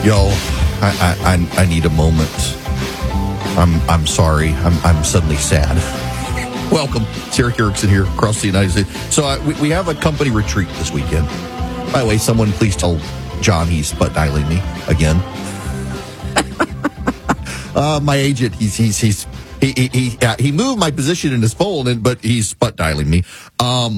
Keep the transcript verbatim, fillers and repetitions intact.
Yo, I, I, I, I need a moment. I'm I'm sorry. I'm I'm suddenly sad. Welcome, it's Eric Erickson here across the United States. So uh, we, we have a company retreat this weekend. By the way, someone please tell John he's butt dialing me again. uh, my agent, he's he's he's he he he, uh, he moved my position in his phone, and but he's butt dialing me. Um,